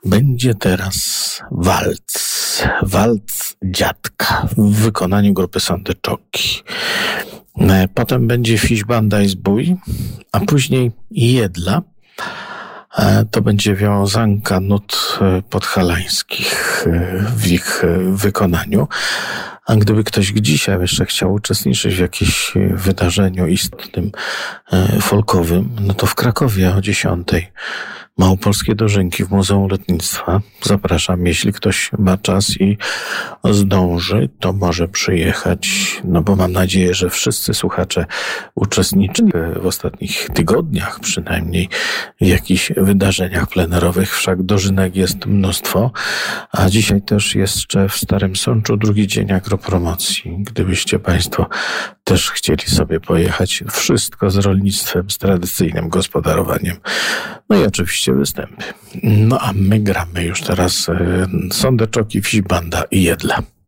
Będzie teraz walc dziadka w wykonaniu grupy Sandeczoki. Potem będzie Fiś, Banda i Zbój, a później Jedla. To będzie wiązanka nut podhalańskich w ich wykonaniu. A gdyby ktoś dzisiaj jeszcze chciał uczestniczyć w jakimś wydarzeniu istotnym, folkowym, no to w Krakowie o 10:00 Małopolskie Dożynki w Muzeum Lotnictwa. Zapraszam, jeśli ktoś ma czas i zdąży, to może przyjechać, no bo mam nadzieję, że wszyscy słuchacze uczestniczyli w ostatnich tygodniach przynajmniej w jakichś wydarzeniach plenerowych, wszak dożynek jest mnóstwo, a dzisiaj też jeszcze w Starym Sączu drugi dzień agropromocji. Gdybyście Państwo też chcieli sobie pojechać, wszystko z rolnictwem, z tradycyjnym gospodarowaniem, no i oczywiście występy. No a my gramy już teraz Sandeczoki, Fiś, Banda i Jedla.